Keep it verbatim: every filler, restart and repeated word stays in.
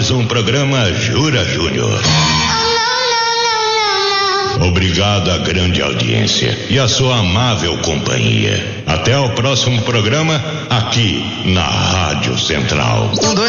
mais um programa Jura Júnior. Obrigado à grande audiência e à sua amável companhia. Até o próximo programa, aqui na Rádio Central. Um, dois...